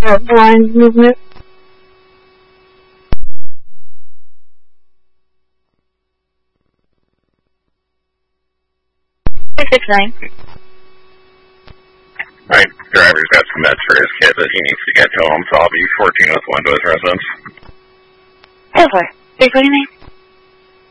blind movement. 669. Right, driver's got some meds for his kid that he needs to get to him, so I'll be 14 with Windows residence. Go for it. 329.